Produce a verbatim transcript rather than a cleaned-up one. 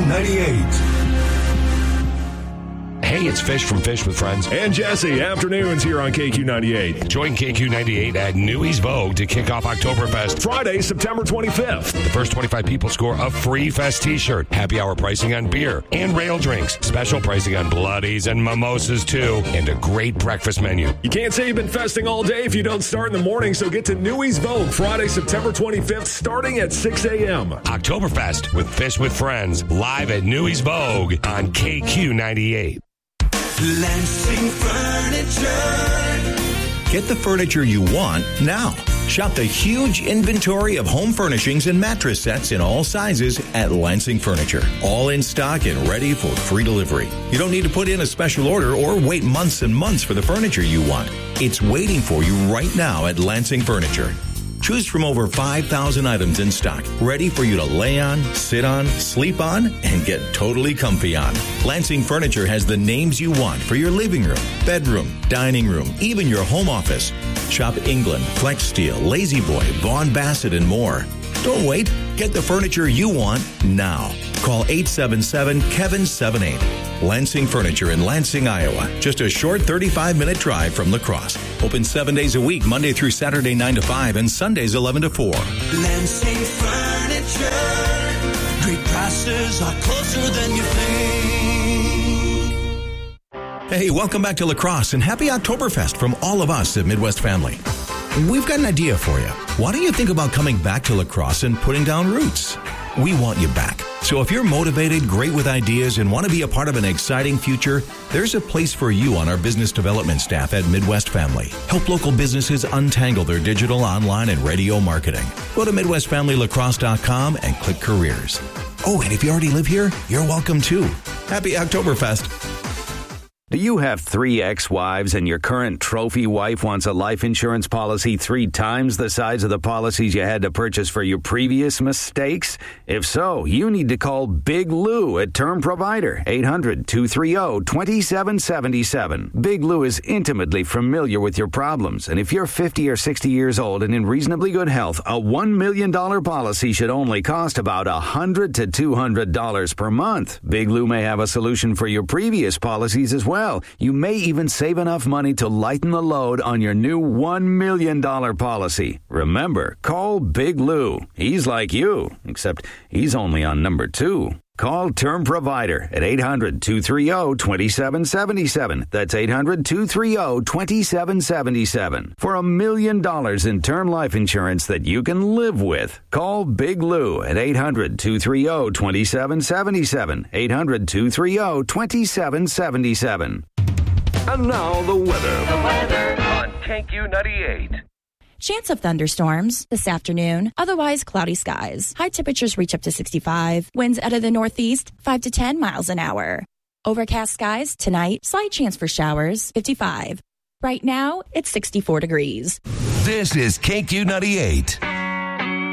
ninety-eight. Hey, it's Fish from Fish with Friends. And Jesse, afternoons here on K Q ninety-eight. Join K Q ninety-eight at Newey's Vogue to kick off Oktoberfest. Friday, September twenty-fifth. The first twenty-five people score a free Fest t-shirt. Happy hour pricing on beer and rail drinks. Special pricing on bloodies and mimosas, too. And a great breakfast menu. You can't say you've been festing all day if you don't start in the morning, so get to Newey's Vogue Friday, September twenty-fifth, starting at six a.m. Oktoberfest with Fish with Friends, live at Newey's Vogue on K Q ninety-eight. Lansing Furniture. Get the furniture you want now. Shop the huge inventory of home furnishings and mattress sets in all sizes at Lansing Furniture. All in stock and ready for free delivery. You don't need to put in a special order or wait months and months for the furniture you want. It's waiting for you right now at Lansing Furniture. Choose from over five thousand items in stock, ready for you to lay on, sit on, sleep on, and get totally comfy on. Lansing Furniture has the names you want for your living room, bedroom, dining room, even your home office. Shop England, Flex Steel, Lazy Boy, Vaughn Bassett, and more. Don't wait. Get the furniture you want now. Call eight seven seven, Kevin seven eight. Lansing Furniture in Lansing, Iowa. Just a short thirty-five minute drive from La Crosse. Open seven days a week, Monday through Saturday, nine to five, and Sundays, eleven to four. Lansing Furniture. Great prices are closer than you think. Hey, welcome back to La Crosse and happy Oktoberfest from all of us at Midwest Family. We've got an idea for you. Why don't you think about coming back to La Crosse and putting down roots? We want you back. So if you're motivated, great with ideas, and want to be a part of an exciting future, there's a place for you on our business development staff at Midwest Family. Help local businesses untangle their digital, online, and radio marketing. Go to midwest family lacrosse dot com and click careers. Oh, and if you already live here, you're welcome too. Happy Oktoberfest. Do you have three ex-wives and your current trophy wife wants a life insurance policy three times the size of the policies you had to purchase for your previous mistakes? If so, you need to call Big Lou at Term Provider, eight hundred, two three zero, two seven seven seven. Big Lou is intimately familiar with your problems, and if you're fifty or sixty years old and in reasonably good health, a one million dollars policy should only cost about one hundred to two hundred dollars per month. Big Lou may have a solution for your previous policies as well. Well, you may even save enough money to lighten the load on your new one million dollars policy. Remember, call Big Lou. He's like you, except he's only on number two. Call Term Provider at eight hundred, two three zero, two seven seven seven. That's eight hundred, two three zero, two seven seven seven. For a million dollars in term life insurance that you can live with. Call Big Lou at eight hundred, two three zero, two seven seven seven. eight hundred, two three zero, two seven seven seven. And now the weather. The weather on K Q ninety-eight. Chance of thunderstorms this afternoon. Otherwise, cloudy skies. High temperatures reach up to sixty-five. Winds out of the northeast, five to ten miles an hour. Overcast skies tonight. Slight chance for showers, fifty-five. Right now, it's sixty-four degrees. This is K Q ninety-eight.